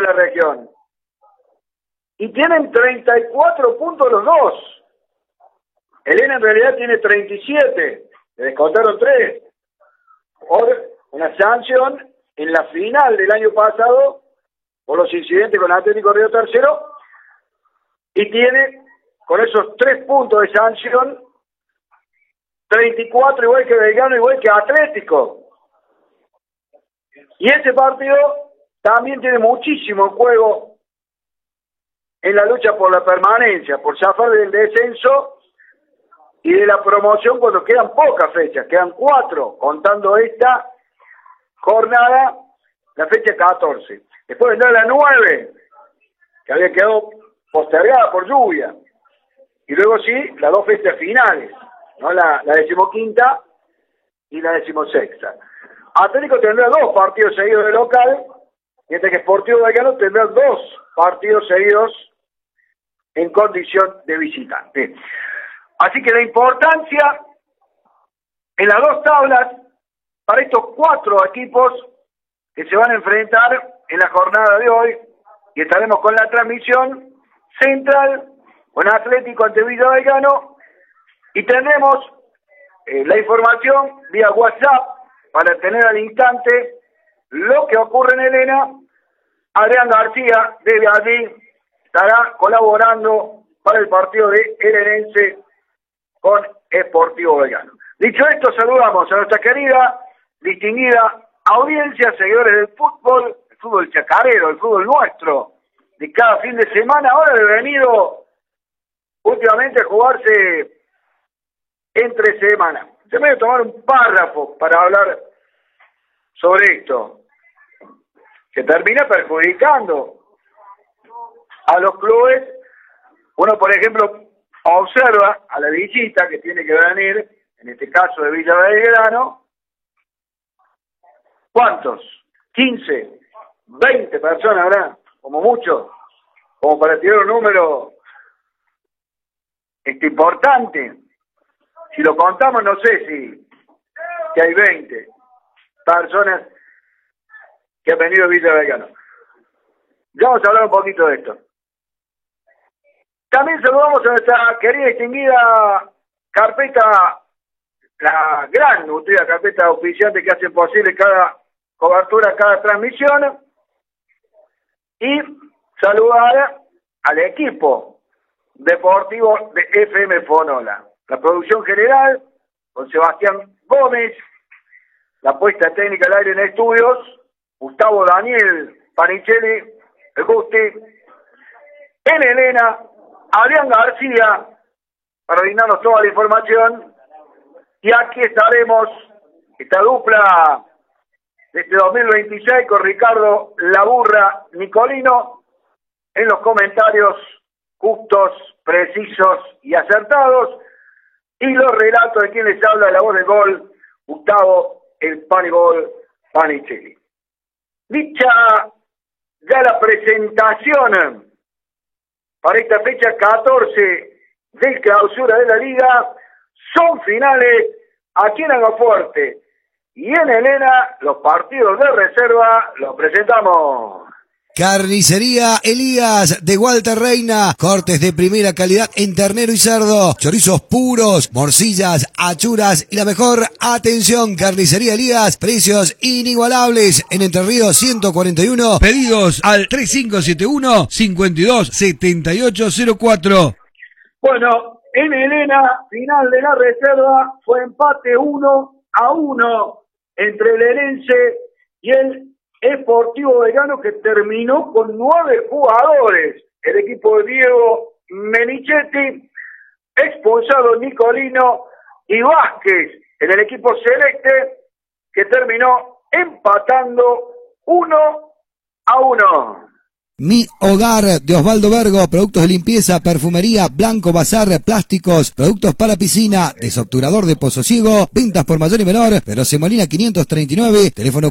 la región. Y tienen 34 puntos los dos. Helena en realidad tiene 37, le descontaron 3 por una sanción en la final del año pasado por los incidentes con Atlético Río Tercero, y tiene con esos 3 puntos de sanción 34 igual que Belgrano, igual que Atlético. Y ese partido también tiene muchísimo en juego en la lucha por la permanencia, por zafar del descenso y de la promoción cuando quedan pocas fechas, quedan 4, contando esta jornada, la fecha 14. Después vendrá la 9, que había quedado postergada por lluvia. Y luego sí, las 2 fechas finales, ¿no? La 15ª y la 16ª. Atlético tendrá 2 partidos seguidos de local, mientras que Sportivo Belgrano tendrá 2 partidos seguidos en condición de visitante. Así que la importancia en las 2 tablas para estos 4 equipos que se van a enfrentar en la jornada de hoy, y estaremos con la transmisión central con Atlético ante Villa Belgrano, y tendremos la información vía WhatsApp para tener al instante lo que ocurre en Helena. Adrián García desde allí estará colaborando para el partido de Helenense con Sportivo Belgrano. Dicho esto, saludamos a nuestra querida, distinguida audiencia, seguidores del fútbol, el fútbol chacarero, el fútbol nuestro, de cada fin de semana. Ahora he venido últimamente a jugarse entre semana. Se me voy a tomar un párrafo para hablar sobre esto, que termina perjudicando a los clubes. Uno, por ejemplo, observa a la visita que tiene que venir, en este caso de Villa Belgrano, ¿cuántos? 15, 20 personas habrá, como mucho, como para tirar un número importante. Si lo contamos, no sé si hay 20 personas que han venido a Villa Belgrano. Ya vamos a hablar un poquito de esto. También saludamos a nuestra querida y distinguida carpeta, la gran nutrida carpeta oficiante que hace posible cada cobertura, cada transmisión, y saludar al equipo deportivo de FM Fonola. La producción general con Sebastián Gómez, la puesta técnica al aire en estudios, Gustavo Daniel Panichelli, el Gusti, en Helena, Adrián García, para brindarnos toda la información. Y aquí estaremos, esta dupla de este 2026, con Ricardo Laburra Nicolino, en los comentarios justos, precisos y acertados, y los relatos de quien les habla, la voz del gol, Gustavo el Panigol Panichelli. Dicha ya la presentación para esta fecha 14 de clausura de la liga, son finales aquí en Aguafuerte y en Helena. Los partidos de reserva los presentamos. Carnicería Elías de Walter Reina, cortes de primera calidad en ternero y cerdo, chorizos puros, morcillas, achuras y la mejor atención. Carnicería Elías, precios inigualables en Entre Ríos 141, pedidos al 3571-527804. Bueno, en Helena, final de la reserva, fue empate 1-1 entre el Helense y el Sportivo Belgrano, que terminó con 9 jugadores. El equipo de Diego Menichetti, expulsado Nicolino y Vázquez, en el equipo celeste, que terminó empatando 1-1. Mi Hogar de Osvaldo Vergo, productos de limpieza, perfumería, blanco, bazar, plásticos, productos para piscina, desobturador de Pozo Ciego, ventas por mayor y menor, Pedro Semolina 539, teléfono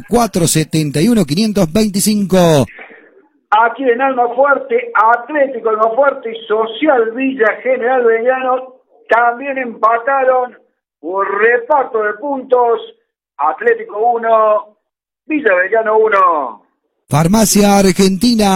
471-525. Aquí en Almafuerte, Atlético Almafuerte y Social Villa General Belgrano también empataron por reparto de puntos. Atlético 1, Villa Belgrano 1. Farmacia Argentina.